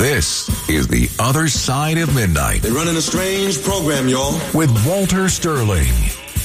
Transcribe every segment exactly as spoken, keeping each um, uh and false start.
This is The Other Side of Midnight. They're running a strange program, y'all. With Walter Sterling.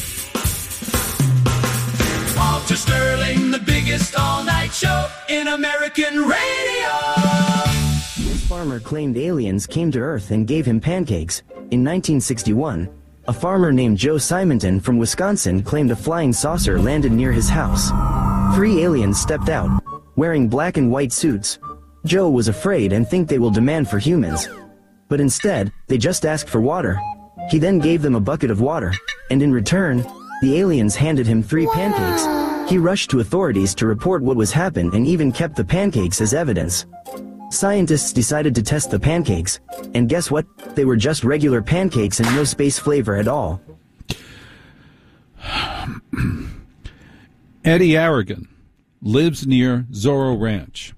Walter Sterling, the biggest all-night show in American radio. This farmer claimed aliens came to Earth and gave him pancakes. In nineteen sixty-one, a farmer named Joe Simonton from Wisconsin claimed a flying saucer landed near his house. Three aliens stepped out, wearing black and white suits. Joe was afraid and think they will demand for humans. But instead, they just asked for water. He then gave them a bucket of water, and in return, the aliens handed him three pancakes. He rushed to authorities to report what was happened and even kept the pancakes as evidence. Scientists decided to test the pancakes, and guess what? They were just regular pancakes and no space flavor at all. Eddie Aragon lives near Zorro Ranch.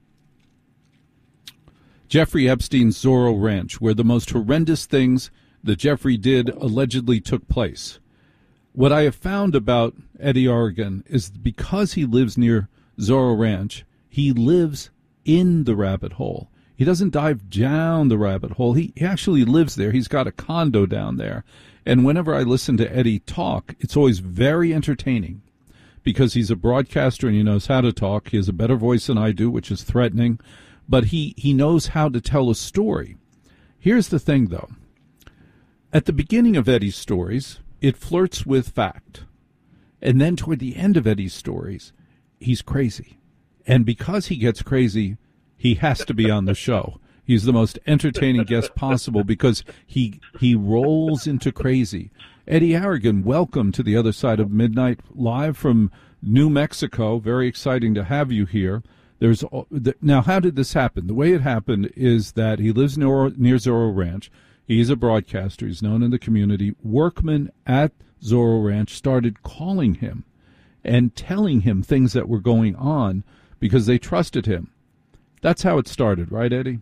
Jeffrey Epstein's Zorro Ranch, where the most horrendous things that Jeffrey did allegedly took place. What I have found about Eddie Aragon is because he lives near Zorro Ranch, he lives in the rabbit hole. He doesn't dive down the rabbit hole. He, he actually lives there. He's got a condo down there. And whenever I listen to Eddie talk, it's always very entertaining because he's a broadcaster and he knows how to talk. He has a better voice than I do, which is threatening. But he, he knows how to tell a story. Here's the thing, though. At the beginning of Eddie's stories, it flirts with fact. And then toward the end of Eddie's stories, he's crazy. And because he gets crazy, he has to be on the show. He's the most entertaining guest possible because he he rolls into crazy. Eddie Aragon, welcome to the Other Side of Midnight, live from New Mexico. Very exciting to have you here. There's now, how did this happen? The way it happened is that he lives near, near Zorro Ranch. He's a broadcaster. He's known in the community. Workmen at Zorro Ranch started calling him and telling him things that were going on because they trusted him. That's how it started, right, Eddie?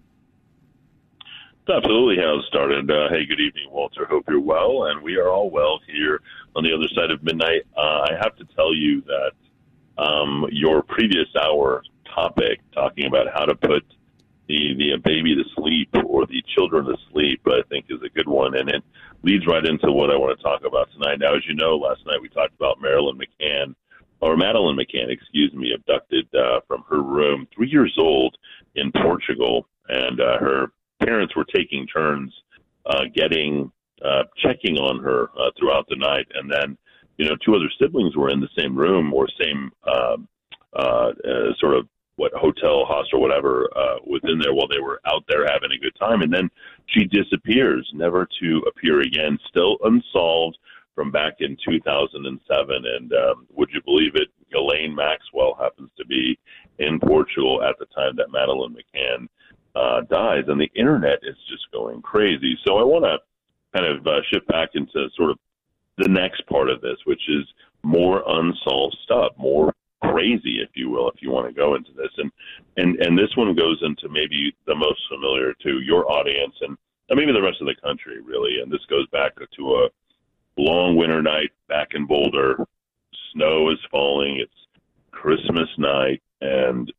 That's absolutely how it started. Uh, hey, good evening, Walter. Hope you're well, and we are all well here on the Other Side of Midnight. Uh, I have to tell you that um, your previous hour topic, talking about how to put the, the baby to sleep or the children to sleep, I think is a good one, and it leads right into what I want to talk about tonight. Now, as you know, last night we talked about Marilyn McCann, or Madeleine McCann, excuse me, abducted uh, from her room, three years old in Portugal, and uh, her parents were taking turns uh, getting, uh, checking on her uh, throughout the night, and then, you know, two other siblings were in the same room or same uh, uh, uh, sort of what hotel, hostel, whatever, uh, was in there while they were out there having a good time. And then she disappears, never to appear again, still unsolved from back in two thousand seven. And um, would you believe it, Ghislaine Maxwell happens to be in Portugal at the time that Madeleine McCann uh, dies. And the internet is just going crazy. So I want to kind of uh, shift back into sort of the next part of this, which is more unsolved stuff, more crazy, if you will, if you want to go into this. And, and, and this one goes into maybe the most familiar to your audience and, and maybe the rest of the country, really. And this goes back to a long winter night back in Boulder. Snow is falling. It's Christmas night. And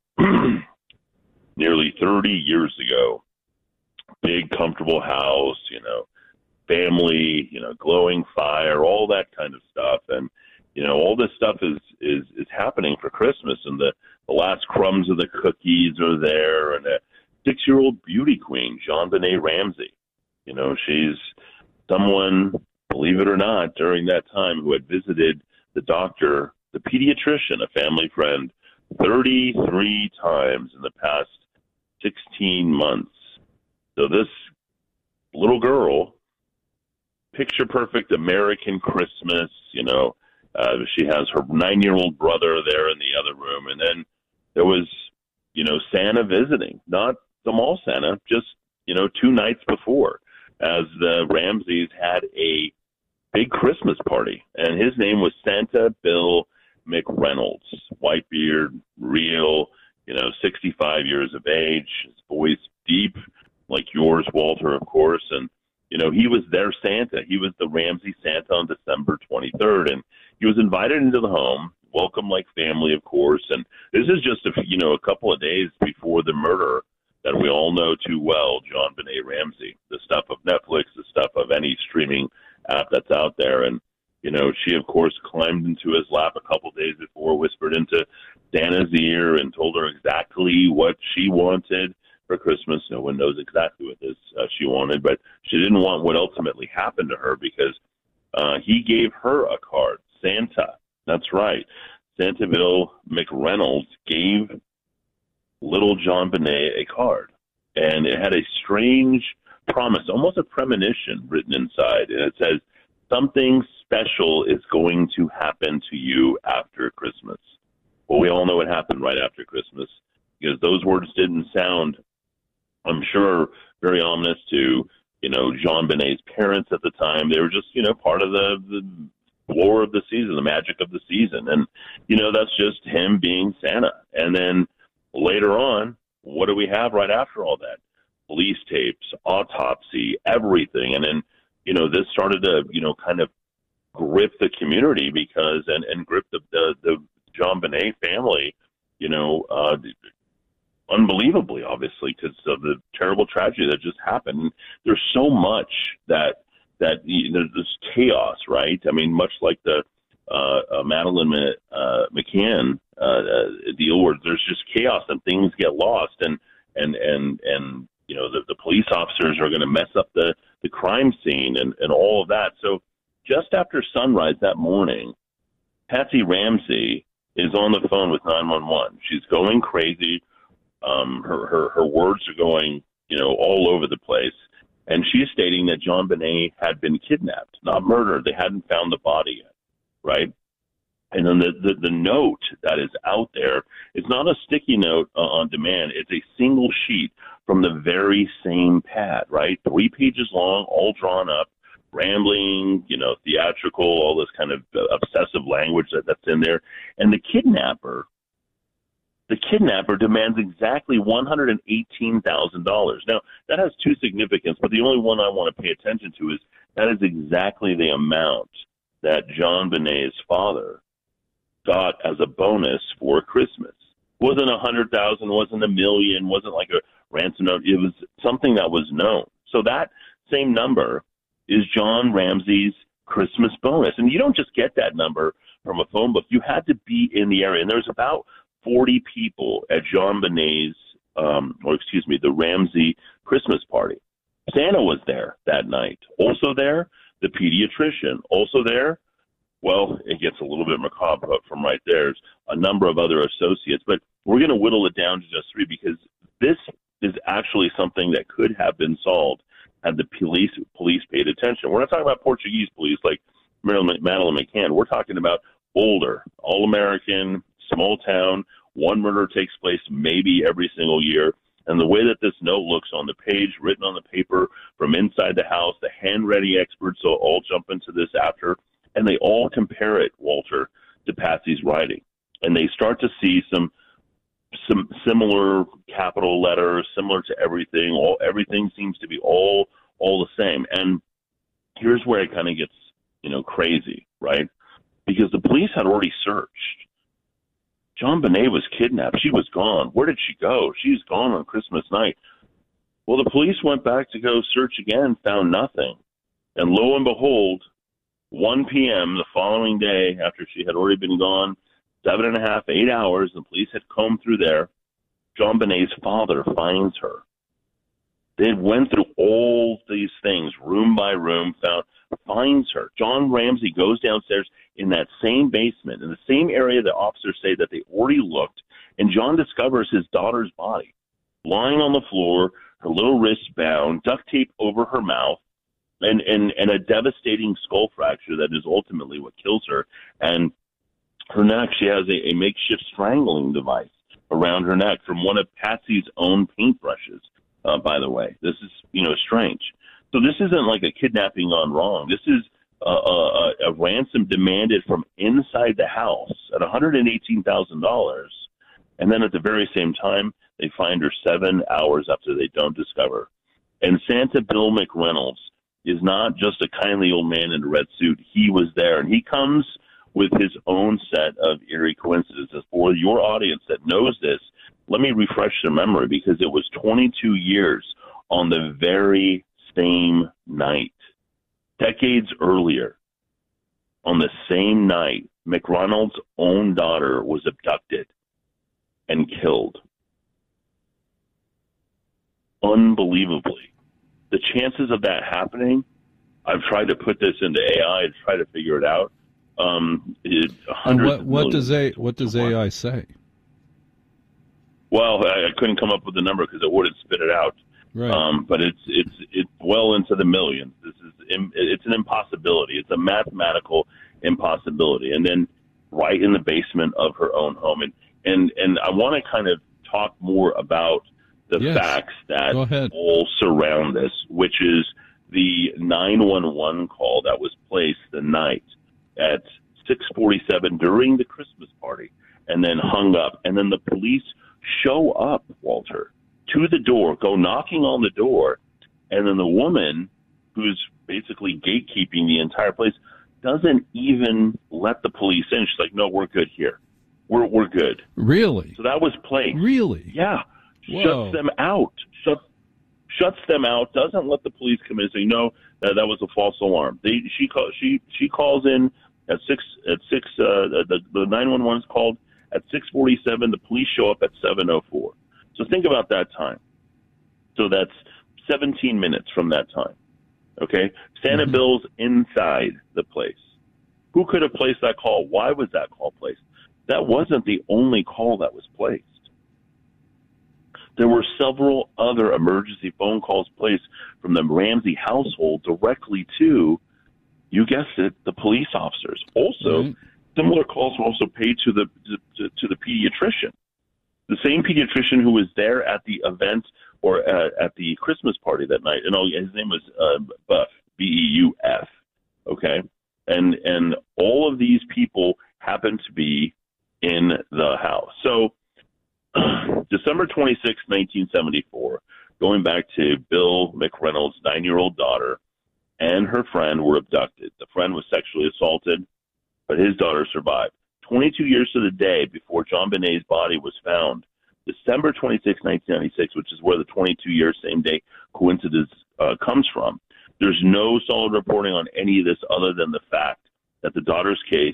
nearly thirty years ago, big, comfortable house, you know, family, you know, glowing fire, all that kind of stuff. And, you know, all this stuff is, is, is happening for Christmas, and the, the last crumbs of the cookies are there, and a six-year-old beauty queen, JonBenet Ramsey. You know, she's someone, believe it or not, during that time who had visited the doctor, the pediatrician, a family friend, thirty-three times in the past sixteen months. So this little girl, picture-perfect American Christmas, you know, Uh, she has her nine-year-old brother there in the other room. And then there was, you know, Santa visiting, not the mall Santa, just, you know, two nights before, as the Ramseys had a big Christmas party. And his name was Santa Bill McReynolds, white beard, real, you know, sixty-five years of age, his voice deep, like yours, Walter, of course. And, you know, he was their Santa. He was the Ramsey Santa on December twenty-third. And he was invited into the home, welcome like family, of course. And this is just, a, you know, a couple of days before the murder that we all know too well, JonBenét Ramsey, the stuff of Netflix, the stuff of any streaming app that's out there. And, you know, she, of course, climbed into his lap a couple days before, whispered into Dana's ear and told her exactly what she wanted for Christmas. No one knows exactly what this uh, she wanted, but she didn't want what ultimately happened to her because uh, he gave her a card. Santa, that's right. Santa Bill McReynolds gave little JonBenét a card, and it had a strange promise, almost a premonition written inside, and it says, something special is going to happen to you after Christmas. Well, we all know what happened right after Christmas, because those words didn't sound, I'm sure, very ominous to, you know, JonBenét's parents at the time. They were just, you know, part of the, the lore of the season, the magic of the season. And, you know, that's just him being Santa. And then later on, what do we have right after all that? Police tapes, autopsy, everything. And then, you know, this started to, you know, kind of grip the community because, and, and grip the, the, the JonBenét family, you know, uh, unbelievably, obviously, because of the terrible tragedy that just happened. There's so much that, that you know, there's chaos, right? I mean, much like the uh, uh, Madeleine uh, McCann uh, uh, deal, where there's just chaos and things get lost, and and and and you know, the, the police officers are going to mess up the, the crime scene and, and all of that. So just after sunrise that morning, Patsy Ramsey is on the phone with nine one one. She's going crazy. Um, her, her her words are going, you know, all over the place. And she's stating that JonBenét had been kidnapped, not murdered. They hadn't found the body yet, right? And then the, the, the note that is out there is not a sticky note uh, on demand. It's a single sheet from the very same pad, right? Three pages long, all drawn up, rambling, you know, theatrical, all this kind of uh, obsessive language that, that's in there. And the kidnapper, the kidnapper demands exactly one hundred eighteen thousand dollars. Now, that has two significance, but the only one I want to pay attention to is that is exactly the amount that JonBenét's father got as a bonus for Christmas. It wasn't one hundred thousand dollars, wasn't a million, wasn't like a ransom note. It was something that was known. So that same number is John Ramsey's Christmas bonus. And you don't just get that number from a phone book. You had to be in the area. And there's about forty people at JonBenét's, um, or excuse me, the Ramsey Christmas party. Santa was there that night. Also there, the pediatrician. Also there, well, it gets a little bit macabre, but from right there, a number of other associates. But we're going to whittle it down to just three because this is actually something that could have been solved had the police police paid attention. We're not talking about Portuguese police like Madeleine McCann. We're talking about older, all-American, small town. One murder takes place maybe every single year. And the way that this note looks on the page, written on the paper from inside the house, the hand-ready experts will all jump into this after, and they all compare it, Walter, to Patsy's writing. And they start to see some some similar capital letters, similar to everything. All everything seems to be all all the same. And here's where it kind of gets, you know, crazy, right? Because the police had already searched. JonBenét was kidnapped. She was gone. Where did she go? She's gone on Christmas night. Well, the police went back to go search again, found nothing. And lo and behold, one p.m. the following day, after she had already been gone seven and a half, eight hours, the police had combed through there, JonBenét's father finds her. They went through all these things, room by room, found, finds her. John Ramsey goes downstairs in that same basement, in the same area that officers say that they already looked, and John discovers his daughter's body, lying on the floor, her little wrists bound, duct tape over her mouth, and, and, and a devastating skull fracture that is ultimately what kills her. And her neck, she has a, a makeshift strangling device around her neck from one of Patsy's own paintbrushes, uh, by the way. This is, you know, strange. So this isn't like a kidnapping gone wrong. This is a, a, a ransom demanded from inside the house at one hundred eighteen thousand dollars. And then at the very same time, they find her seven hours after they don't discover. And Santa Bill McReynolds is not just a kindly old man in a red suit. He was there, and he comes with his own set of eerie coincidences. For your audience that knows this, let me refresh their memory, because it was twenty-two years on the very same night. Decades earlier, on the same night, McReynolds' own daughter was abducted and killed. Unbelievably. The chances of that happening, I've tried to put this into A I and try to figure it out. Um, it, and what, what does a what does A I say? Well, I, I couldn't come up with a number because it wouldn't spit it out. Right. Um, but it's it's it's well into the millions. This is it's an impossibility. It's a mathematical impossibility. And then right in the basement of her own home. And and, and I want to kind of talk more about the yes. facts that all surround this, which is the nine one one call that was placed the night at six forty-seven during the Christmas party and then hung up. And then the police show up, Walter, to the door, go knocking on the door, and then the woman who's basically gatekeeping the entire place doesn't even let the police in. She's like, no, we're good here. We're we're good. Really? So that was placed. Really? Yeah. Whoa. Shuts them out. Shuts shuts them out. Doesn't let the police come in. Say, no, that that was a false alarm. They she call, she she calls in at six at six. Uh, the the nine one one is called at six forty seven. The police show up at seven oh four. So think about that time. So that's seventeen minutes from that time. Okay, Santa mm-hmm. Bill's inside the place. Who could have placed that call? Why was that call placed? That wasn't the only call that was placed. There were several other emergency phone calls placed from the Ramsey household directly to, you guessed it, the police officers. Also, mm-hmm. similar calls were also paid to the to, to the pediatrician. The same pediatrician who was there at the event or uh, at the Christmas party that night. And oh, his name was uh, Buff, B E U F. Okay, and and all of these people happened to be in the house. So December twenty-sixth, nineteen seventy-four, going back to Bill McReynolds' nine-year-old daughter and her friend were abducted. The friend was sexually assaulted, but his daughter survived. twenty-two years to the day before JonBenét's body was found, December twenty-sixth, nineteen ninety-six, which is where the twenty-two year same-day coincidence uh, comes from. There's no solid reporting on any of this other than the fact that the daughter's case,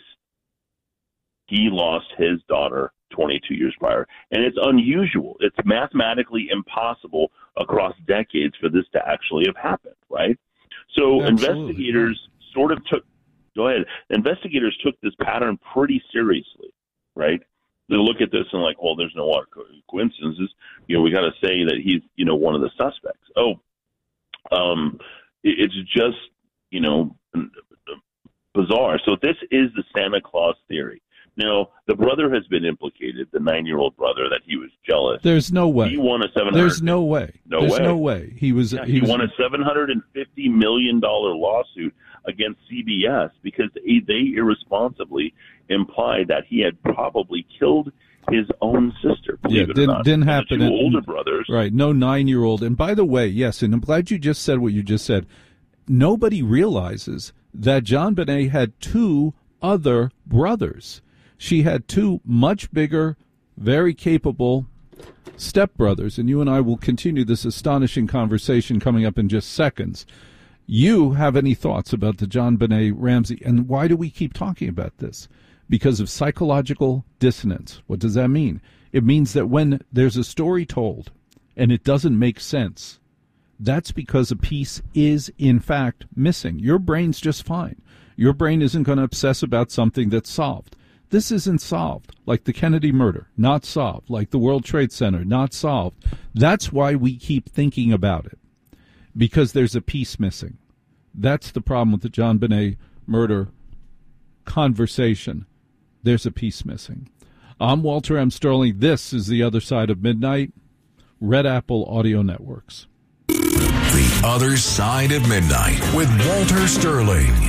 he lost his daughter twenty-two years prior. And it's unusual. It's mathematically impossible across decades for this to actually have happened, right? So Absolutely. investigators sort of took, go ahead, investigators took this pattern pretty seriously, right? They look at this and like, well, there's no other coincidences. You know, we got to say that he's, you know, one of the suspects. Oh, um, it, it's just, you know, bizarre. So this is the Santa Claus theory. Now, the brother has been implicated, the nine-year-old brother, that he was jealous. There's no way. He won a seven hundred. There's no way. No There's way. no way. He was. Yeah, he, he was, won a seven hundred fifty million dollars lawsuit against C B S because they, they irresponsibly implied that he had probably killed his own sister. Yeah, it didn't, or not. didn't And happen. The two in, older brothers. Right. No nine-year-old. And by the way, yes, and I'm glad you just said what you just said. Nobody realizes that JonBenét had two other brothers. She had two much bigger, very capable stepbrothers, and you and I will continue this astonishing conversation coming up in just seconds. You have any thoughts about the JonBenét Ramsey, and why do we keep talking about this? Because of psychological dissonance. What does that mean? It means that when there's a story told and it doesn't make sense, that's because a piece is, in fact, missing. Your brain's just fine. Your brain isn't going to obsess about something that's solved. This isn't solved, like the Kennedy murder, not solved, like the World Trade Center, not solved. That's why we keep thinking about it, because there's a piece missing. That's the problem with the JonBenét murder conversation. There's a piece missing. I'm Walter M. Sterling. This is The Other Side of Midnight, Red Apple Audio Networks. The Other Side of Midnight with Walter Sterling.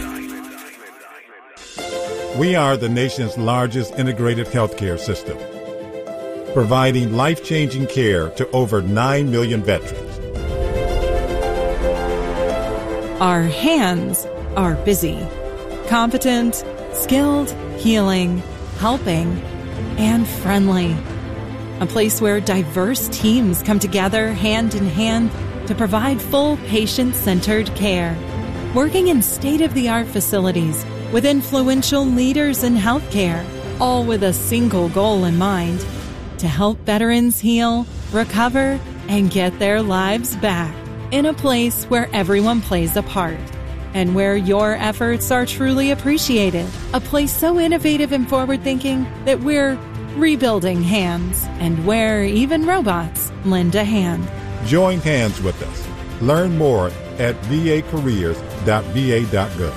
We are the nation's largest integrated healthcare system, providing life-changing care to over nine million veterans. Our hands are busy, competent, skilled, healing, helping, and friendly. a place where diverse teams come together hand in hand to provide full patient-centered care. Working in state-of-the-art facilities with influential leaders in healthcare, all with a single goal in mind, to help veterans heal, recover, and get their lives back in a place where everyone plays a part and where your efforts are truly appreciated. A place so innovative and forward-thinking that we're rebuilding hands and where even robots lend a hand. Join hands with us. Learn more at v a careers dot v a dot gov.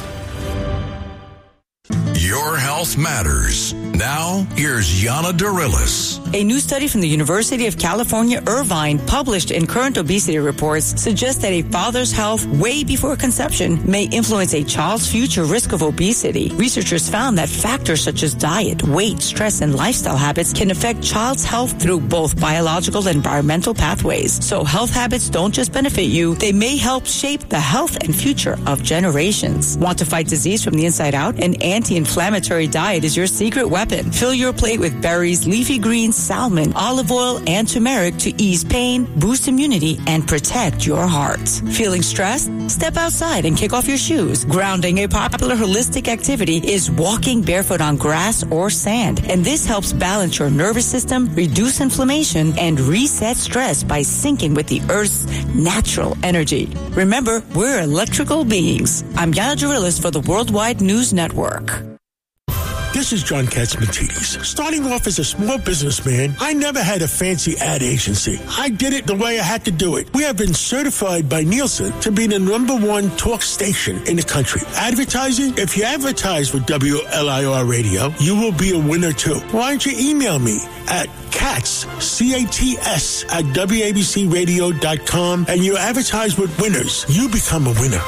Your health matters. Now, here's Yana Darilis. A new study from the University of California, Irvine, published in Current Obesity Reports, suggests that a father's health way before conception may influence a child's future risk of obesity. Researchers found that factors such as diet, weight, stress, and lifestyle habits can affect child's health through both biological and environmental pathways. So health habits don't just benefit you, they may help shape the health and future of generations. Want to fight disease from the inside out? An anti-inflammatory diet is your secret weapon. Fill your plate with berries, leafy greens, salmon, olive oil, and turmeric to ease pain, boost immunity, and protect your heart. Feeling stressed? Step outside and kick off your shoes. Grounding, a popular holistic activity, is walking barefoot on grass or sand. And this helps balance your nervous system, reduce inflammation, and reset stress by syncing with the Earth's natural energy. Remember, we're electrical beings. I'm Yana Darilis for the Worldwide News Network. This is John Katzmatidis. Starting off as a small businessman, I never had a fancy ad agency. I did it the way I had to do it. We have been certified by Nielsen to be the number one talk station in the country. Advertising? If you advertise with W L I R Radio, you will be a winner too. Why don't you email me at Katz, C A T S, at W A B C radio dot com, and you advertise with winners. You become a winner.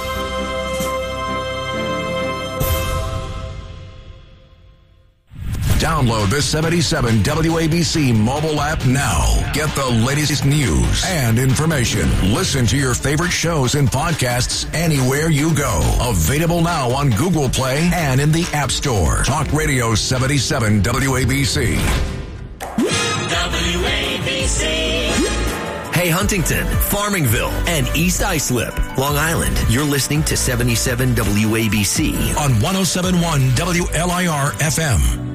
Download the seventy-seven W A B C mobile app now. Get the latest news and information. Listen to your favorite shows and podcasts anywhere you go. Available now on Google Play and in the App Store. Talk Radio seventy-seven W A B C. W A B C. Hey, Huntington, Farmingville, and East Islip, Long Island. You're listening to seventy-seven W A B C on one oh seven point one W L I R F M.